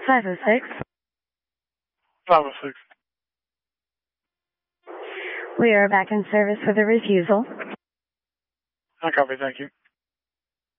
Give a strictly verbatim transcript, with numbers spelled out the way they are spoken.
five oh six. five oh six. We are back in service with a refusal. I copy, thank you.